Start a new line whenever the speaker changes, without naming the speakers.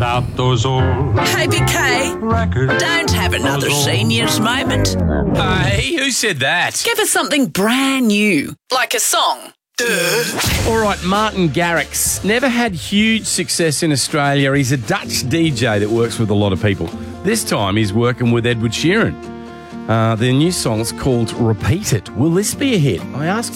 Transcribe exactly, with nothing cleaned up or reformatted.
get out those old
Hey, B K,
records.
don't have another
Those old-
seniors moment.
Hey, who said that?
Give us something brand new, like a song.
All right, Martin Garrix. Never had huge success in Australia. He's a Dutch D J that works with a lot of people. This time he's working with Edward Sheeran. Uh, their new song's called Repeat It. Will this be a hit? I asked